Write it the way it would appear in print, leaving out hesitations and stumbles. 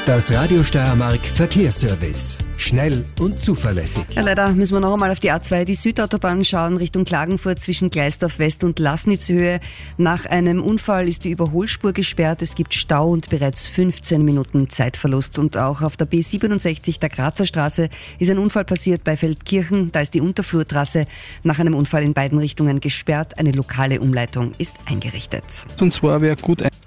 Das Radio Steiermark Verkehrsservice. Schnell und zuverlässig. Ja, leider müssen wir noch einmal auf die A2, die Südautobahn schauen, Richtung Klagenfurt zwischen Gleisdorf West und Laßnitzhöhe. Nach einem Unfall ist die Überholspur gesperrt. Es gibt Stau und bereits 15 Minuten Zeitverlust. Und auch auf der B67 der Grazer Straße ist ein Unfall passiert bei Feldkirchen. Da ist die Unterflurtrasse nach einem Unfall in beiden Richtungen gesperrt. Eine lokale Umleitung ist eingerichtet. Und zwar wäre gut